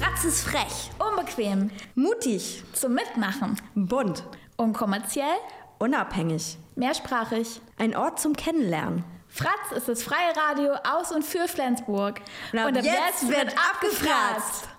Fratz ist frech, Unbequem, mutig, zum Mitmachen, bunt, unkommerziell, unabhängig, mehrsprachig. ein Ort zum Kennenlernen. Fratz ist das freie Radio aus und für Flensburg. Und ab jetzt wird abgefratzt!